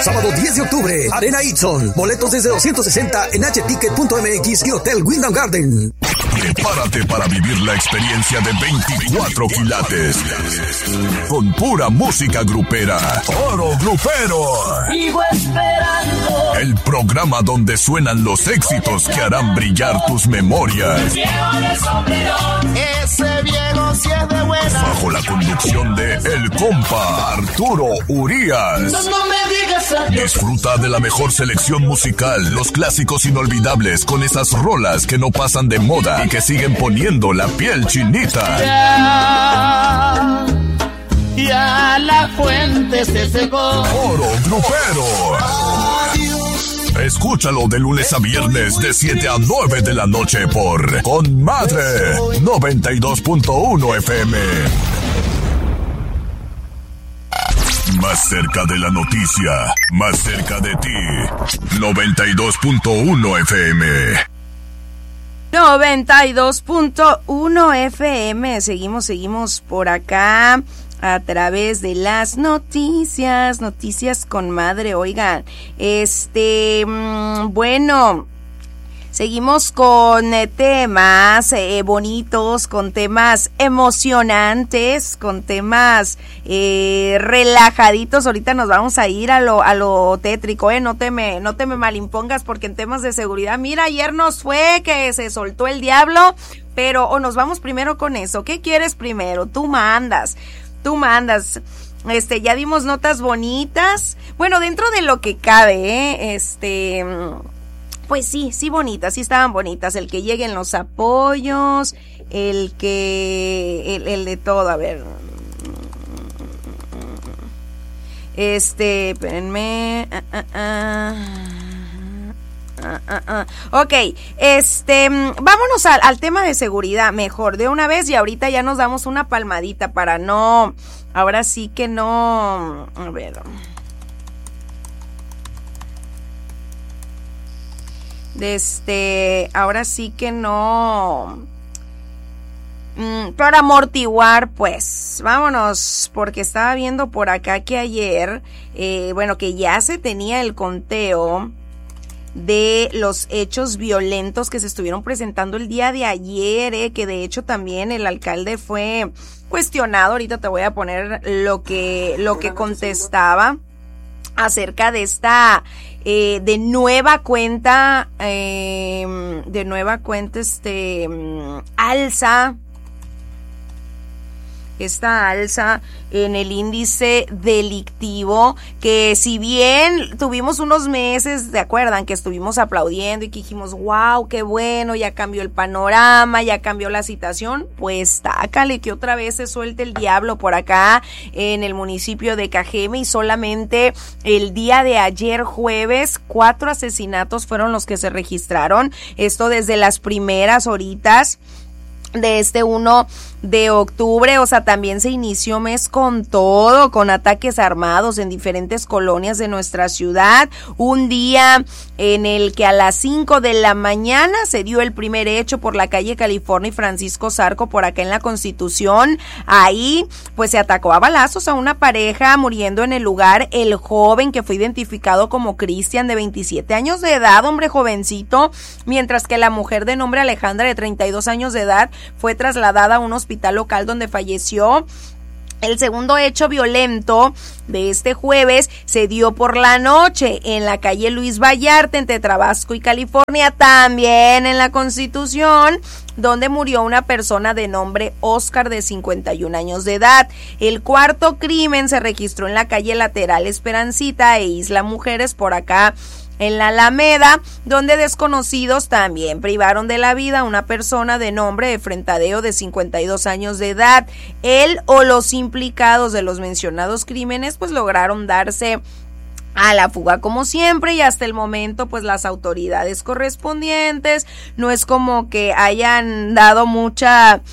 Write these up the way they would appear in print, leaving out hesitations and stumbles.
Sábado 10 de octubre, Arena Itson. Boletos desde 260 en hticket.mx y Hotel Wyndham Garden. Prepárate para vivir la experiencia de 24 quilates. Con pura música grupera. Oro Grupero. Vivo esperando. El programa donde suenan los éxitos que harán brillar tus memorias. Ese viejo sí es de buena. Bajo la conducción de El Compa Arturo Urias. No me digas adiós. Disfruta de la mejor selección musical, los clásicos inolvidables con esas rolas que no pasan de moda y que siguen poniendo la piel chinita. Ya la fuente se secó. Oro Grupero. Escúchalo de lunes a viernes de 7 a 9 de la noche por Con Madre 92.1 FM. Más cerca de la noticia, más cerca de ti. 92.1 FM. 92.1 FM. Seguimos por acá a través de las noticias con madre. Oigan, bueno, seguimos con temas bonitos, con temas emocionantes, con temas relajaditos. Ahorita nos vamos a ir a lo tétrico, no te me malimpongas, porque en temas de seguridad, mira, ayer nos fue que se soltó el diablo, pero o nos vamos primero con eso. ¿Qué quieres primero? Tú mandas. Ya dimos notas bonitas. Bueno, dentro de lo que cabe, pues sí bonitas, sí estaban bonitas. El que lleguen los apoyos, el de todo, a ver. Espérenme. Ok, vámonos al tema de seguridad mejor de una vez, y ahorita ya nos damos una palmadita para no, ahora sí que no, a ver, ahora sí que no, para amortiguar, pues, vámonos, porque estaba viendo por acá que ayer, que ya se tenía el conteo de los hechos violentos que se estuvieron presentando el día de ayer, que de hecho también el alcalde fue cuestionado. Ahorita te voy a poner lo que contestaba acerca de esta de nueva cuenta alza en el índice delictivo, que si bien tuvimos unos meses, ¿te acuerdan? Que estuvimos aplaudiendo y que dijimos, wow, qué bueno, ya cambió el panorama, ya cambió la situación, pues tácale que otra vez se suelte el diablo por acá en el municipio de Cajeme, y solamente el día de ayer jueves 4 asesinatos fueron los que se registraron, esto desde las primeras horitas de este 1 de octubre, o sea, también se inició mes con todo, con ataques armados en diferentes colonias de nuestra ciudad, un día en el que a las 5 de la mañana se dio el primer hecho por la calle California y Francisco Zarco, por acá en la Constitución. Ahí pues se atacó a balazos a una pareja, muriendo en el lugar el joven que fue identificado como Cristian, de 27 años de edad, hombre jovencito, mientras que la mujer de nombre Alejandra, de 32 años de edad, fue trasladada a un hospital local donde falleció. El segundo hecho violento de este jueves se dio por la noche en la calle Luis Vallarta, entre Tabasco y California, también en la Constitución, donde murió una persona de nombre Oscar, de 51 años de edad. El cuarto crimen se registró en la calle Lateral Esperancita e Isla Mujeres, por acá en la Alameda, donde desconocidos también privaron de la vida a una persona de nombre Efren Tadeo, de 52 años de edad. Él o los implicados de los mencionados crímenes pues lograron darse a la fuga como siempre, y hasta el momento pues las autoridades correspondientes no es como que hayan dado mucha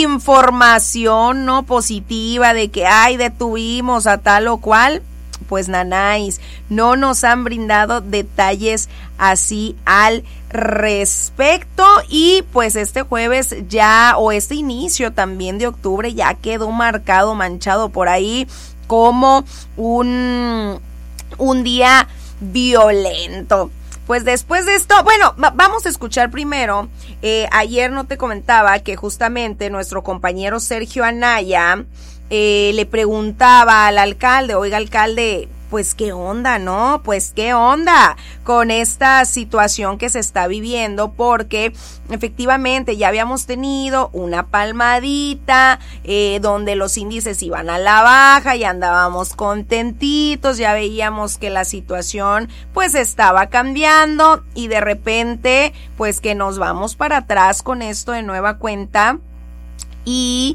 información no positiva de que detuvimos a tal o cual. Pues nanáis, no nos han brindado detalles así al respecto, y pues este jueves ya, o este inicio también de octubre, ya quedó manchado por ahí como un un día violento. Pues después de esto, bueno, vamos a escuchar primero, ayer no te comentaba que justamente nuestro compañero Sergio Anaya le preguntaba al alcalde, oiga alcalde, pues qué onda, ¿no? Pues qué onda con esta situación que se está viviendo, porque efectivamente ya habíamos tenido una palmadita donde los índices iban a la baja y andábamos contentitos, ya veíamos que la situación pues estaba cambiando y de repente pues que nos vamos para atrás con esto de nueva cuenta. Y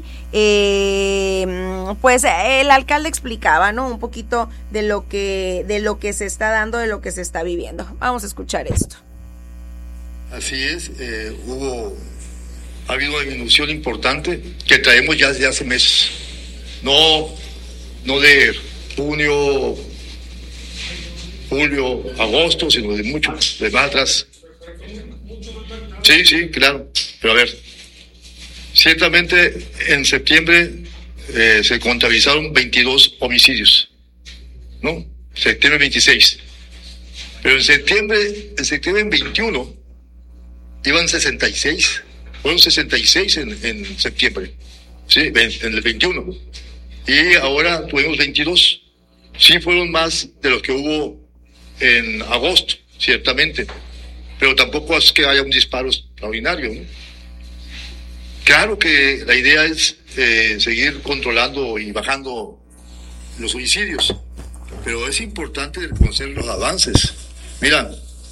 pues el alcalde explicaba, ¿no? Un poquito de lo que se está dando, de lo que se está viviendo. Vamos a escuchar esto. Así es, ha habido una disminución importante que traemos ya desde hace meses. No de junio, julio, agosto, sino de mucho, de más atrás. Sí, claro. Pero a ver. Ciertamente, en septiembre se contabilizaron 22 homicidios, ¿no? Septiembre 26. Pero en septiembre 21 iban 66. Fueron 66 en septiembre, ¿sí? En el 21. Y ahora tuvimos 22. Sí fueron más de los que hubo en agosto, ciertamente. Pero tampoco es que haya un disparo extraordinario, ¿no? Claro que la idea es seguir controlando y bajando los homicidios, pero es importante reconocer los avances. Mira,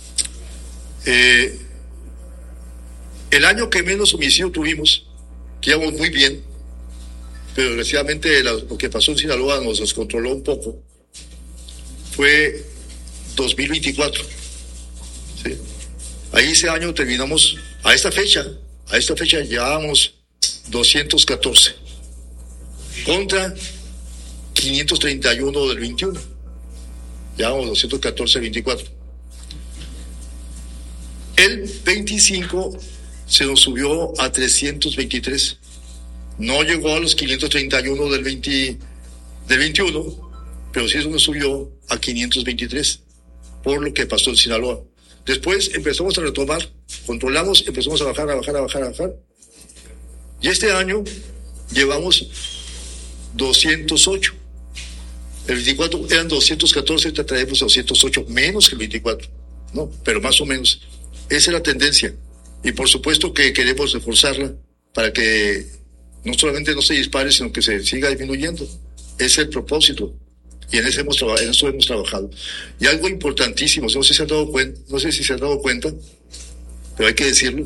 el año que menos homicidios tuvimos, que íbamos muy bien, pero desgraciadamente lo que pasó en Sinaloa nos descontroló un poco, fue 2024. ¿Sí? Ahí ese año terminamos, a esta fecha llevábamos 214 contra 531 del 21. Llevábamos 214 del 24. El 25 se nos subió a 323. No llegó a los 531 del 21, pero sí se nos subió a 523 por lo que pasó en Sinaloa. Después empezamos a retomar, controlamos, empezamos a bajar. Y este año llevamos 208. El 24 eran 214, ahorita traemos 208, menos que el 24, ¿no? Pero más o menos. Esa es la tendencia. Y por supuesto que queremos reforzarla para que no solamente no se dispare, sino que se siga disminuyendo. Ese es el propósito. Y en eso hemos trabajado. Y algo importantísimo, no sé si se han dado cuenta, pero hay que decirlo.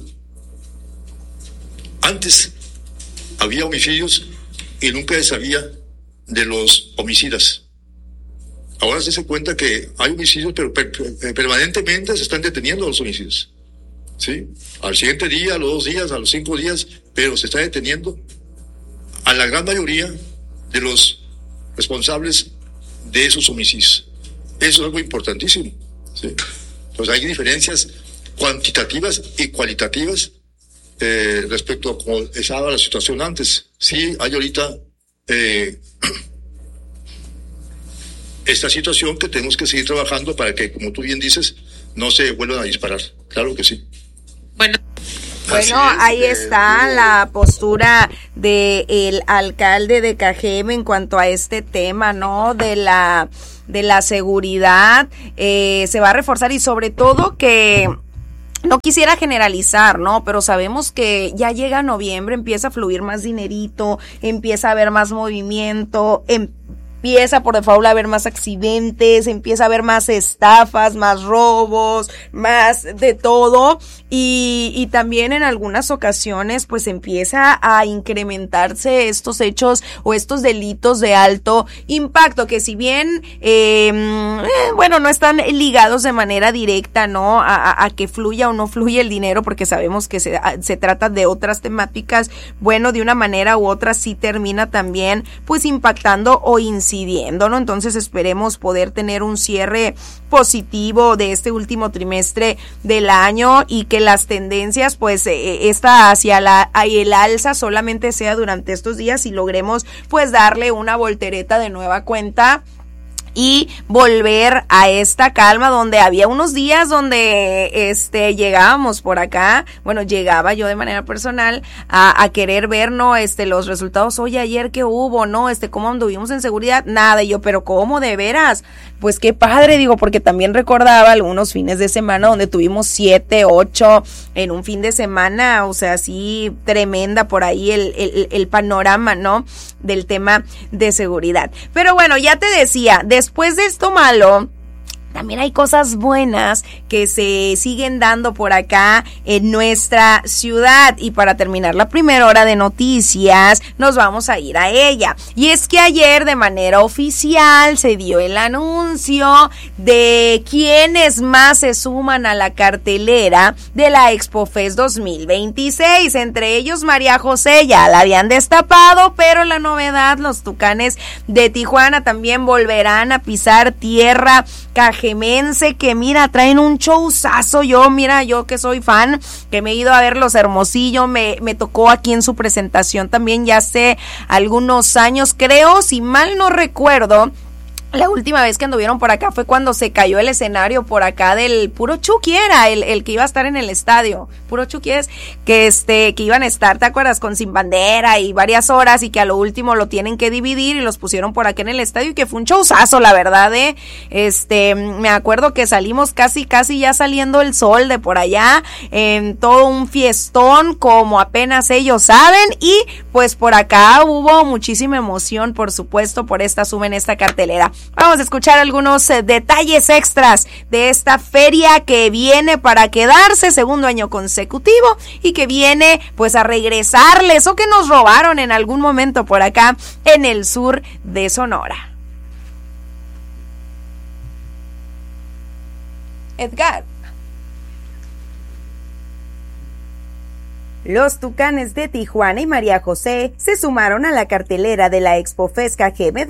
Antes había homicidios y nunca se sabía de los homicidas. Ahora se hace cuenta que hay homicidios, pero permanentemente se están deteniendo los homicidios. ¿Sí? Al siguiente día, a los 2 días, a los 5 días, pero se está deteniendo a la gran mayoría de los responsables de esos homicidios. Eso es algo importantísimo. ¿Sí? Pues hay diferencias cuantitativas y cualitativas respecto a cómo estaba la situación antes. Sí, hay ahorita esta situación que tenemos que seguir trabajando para que, como tú bien dices, no se vuelvan a disparar. Claro que sí. Bueno, ahí está la postura del alcalde de Cajeme en cuanto a este tema, ¿no? De la seguridad, se va a reforzar y sobre todo que no quisiera generalizar, ¿no? Pero sabemos que ya llega noviembre, empieza a fluir más dinerito, empieza a haber más movimiento, empieza por default a haber más accidentes, empieza a haber más estafas, más robos, más de todo y también en algunas ocasiones pues empieza a incrementarse estos hechos o estos delitos de alto impacto que si bien bueno, no están ligados de manera directa, ¿no? A que fluya o no fluya el dinero, porque sabemos que se trata de otras temáticas, bueno, de una manera u otra sí termina también pues impactando o incidiendo, ¿no? Entonces esperemos poder tener un cierre positivo de este último trimestre del año y que las tendencias pues esta hacia el alza solamente sea durante estos días y logremos pues darle una voltereta de nueva cuenta y volver a esta calma donde había unos días donde llegábamos por acá, bueno, llegaba yo de manera personal a querer ver, ¿no? Los resultados, oye, ayer qué hubo, ¿no? Cómo anduvimos en seguridad, nada, y yo, pero ¿cómo, de veras? Pues qué padre, digo, porque también recordaba algunos fines de semana donde tuvimos 7, 8 en un fin de semana, o sea, sí, tremenda por ahí el panorama, ¿no? Del tema de seguridad. Pero bueno, ya te decía, después de esto malo, también hay cosas buenas que se siguen dando por acá en nuestra ciudad. Y para terminar la primera hora de noticias, nos vamos a ir a ella. Y es que ayer de manera oficial se dio el anuncio de quiénes más se suman a la cartelera de la ExpoFest 2026. Entre ellos María José, ya la habían destapado, pero la novedad, los Tucanes de Tijuana también volverán a pisar tierra cajemense, que mira, traen un showzazo. Yo que soy fan, que me he ido a ver los Hermosillo, me tocó aquí en su presentación también ya hace algunos años, creo, si mal no recuerdo. La última vez que anduvieron por acá fue cuando se cayó el escenario por acá del Puro Chucky, era el que iba a estar en el estadio. Puro Chucky es que iban a estar, ¿te acuerdas? Con Sin Bandera y varias horas, y que a lo último lo tienen que dividir y los pusieron por acá en el estadio, y que fue un showzazo, la verdad, me acuerdo que salimos casi ya saliendo el sol de por allá, en todo un fiestón como apenas ellos saben, y pues por acá hubo muchísima emoción, por supuesto, por esta suma en esta cartelera. Vamos a escuchar algunos detalles extras de esta feria que viene para quedarse, segundo año consecutivo, y que viene pues a regresarles o que nos robaron en algún momento por acá en el sur de Sonora. Edgar. Los Tucanes de Tijuana y María José se sumaron a la cartelera de la ExpoFest Cajeme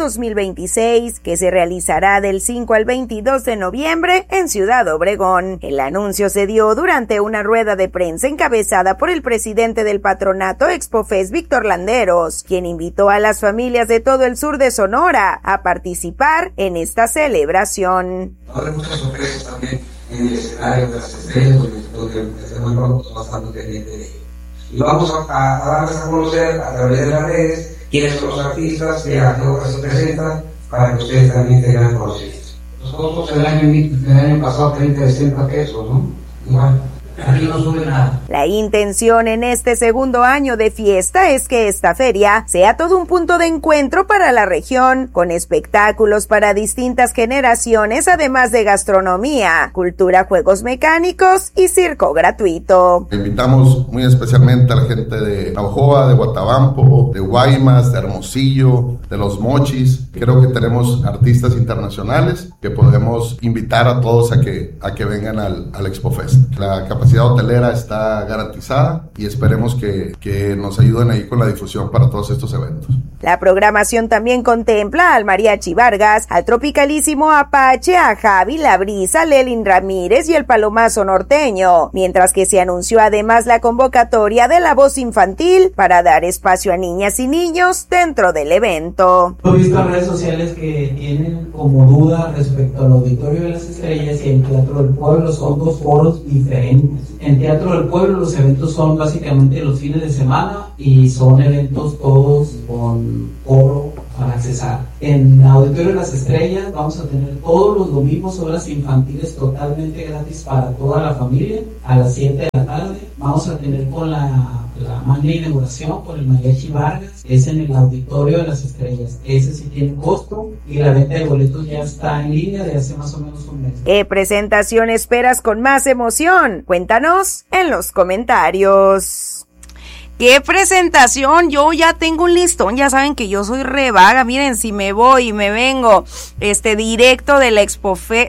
2026, que se realizará del 5 al 22 de noviembre en Ciudad Obregón. El anuncio se dio durante una rueda de prensa encabezada por el presidente del patronato ExpoFest, Víctor Landeros, quien invitó a las familias de todo el sur de Sonora a participar en esta celebración. Habrá muchas sorpresas también en el escenario de las estrellas, donde estamos bastante pendientes de ello. Y vamos a darles a conocer a través de las redes quiénes son los artistas que se presentan, para que ustedes también tengan conocimiento. Nosotros el año pasado 30 pesos, ¿no? Igual. Aquí no sube nada. La intención en este segundo año de fiesta es que esta feria sea todo un punto de encuentro para la región, con espectáculos para distintas generaciones, además de gastronomía, cultura, juegos mecánicos y circo gratuito. Invitamos muy especialmente a la gente de Navojoa, de Guatabampo, de Guaymas, de Hermosillo, de Los Mochis. Creo que tenemos artistas internacionales que podemos invitar a todos a que vengan al ExpoFest. La capacidad hotelera está garantizada y esperemos que nos ayuden ahí con la difusión para todos estos eventos. La programación también contempla al Mariachi Vargas, al Tropicalísimo Apache, a Javi La Brisa, Lelin Ramírez y el Palomazo Norteño, mientras que se anunció además la convocatoria de la voz infantil para dar espacio a niñas y niños dentro del evento. He visto en redes sociales que tienen como duda respecto al Auditorio de las Estrellas y el Teatro del Pueblo. Son dos foros diferentes. En Teatro del Pueblo los eventos son básicamente los fines de semana y son eventos todos con cobro para accesar. En Auditorio de las Estrellas vamos a tener todos los domingos obras infantiles totalmente gratis para toda la familia a las 7 de la tarde. Vamos a tener con la magna inauguración con el Mariachi Vargas, es en el Auditorio de las Estrellas. Ese sí tiene costo y la venta de boletos ya está en línea de hace más o menos un mes. ¿Qué presentación esperas con más emoción? Cuéntanos en los comentarios. ¡Qué presentación! Yo ya tengo un listón, ya saben que yo soy re vaga. Miren, si me voy y me vengo directo de la ExpoFest,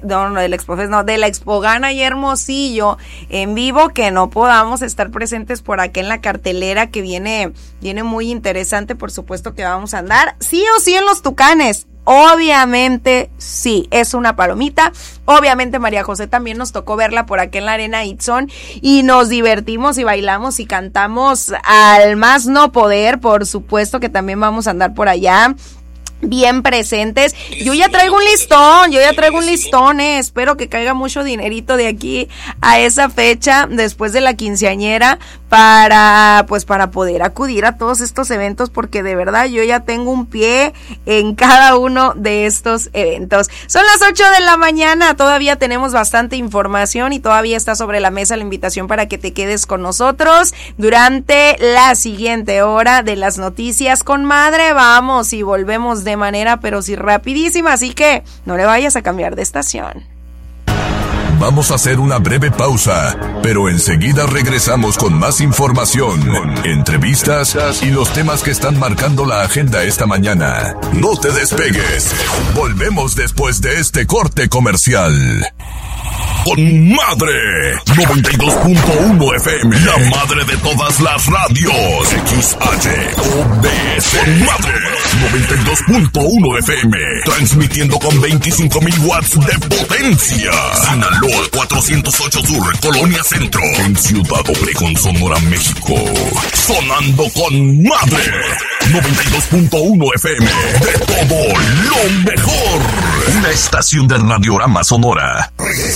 de la Expogana y Hermosillo en vivo, que no podamos estar presentes por acá en la cartelera que viene muy interesante. Por supuesto que vamos a andar sí o sí en los Tucanes. Obviamente sí, es una palomita. Obviamente María José también nos tocó verla por acá en la Arena Itzón y nos divertimos y bailamos y cantamos al más no poder. Por supuesto que también vamos a andar por allá. bien presentes. Yo ya traigo un listón, espero que caiga mucho dinerito de aquí a esa fecha, después de la quinceañera, para poder acudir a todos estos eventos, porque de verdad yo ya tengo un pie en cada uno de estos eventos. Son las 8 de la mañana, todavía tenemos bastante información y todavía está sobre la mesa la invitación para que te quedes con nosotros durante la siguiente hora de las noticias con Madre. Vamos y volvemos de manera pero sí rapidísima, así que no le vayas a cambiar de estación. Vamos a hacer una breve pausa, pero enseguida regresamos con más información, entrevistas y los temas que están marcando la agenda esta mañana. No te despegues. Volvemos después de este corte comercial. Con Madre 92.1 FM, la madre de todas las radios. XHOBC. Con Madre 92.1 FM, transmitiendo con 25,000 watts de potencia. Sinaloa 408 Sur, Colonia Centro, en Ciudad Obregón, Sonora, México. Sonando con Madre 92.1 FM, de todo lo mejor. Una estación del Radiorama Sonora.